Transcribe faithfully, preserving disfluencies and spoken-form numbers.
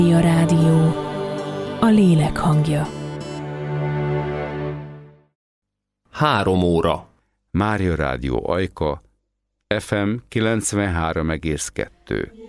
Mária Rádió, a lélek hangja. Három óra. Mária Rádió Ajka, ef em kilencvenhárom egész kettő.